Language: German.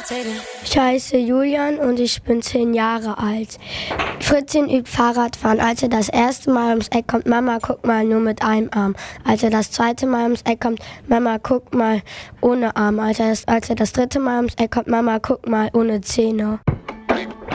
Ich heiße Julian und ich bin 10 Jahre alt. Fritzchen übt Fahrradfahren. Als er das erste Mal ums Eck kommt, Mama, guck mal, nur mit einem Arm. Als er das zweite Mal ums Eck kommt, Mama, guck mal, ohne Arm. Als er das dritte Mal ums Eck kommt, Mama, guck mal, ohne Zähne.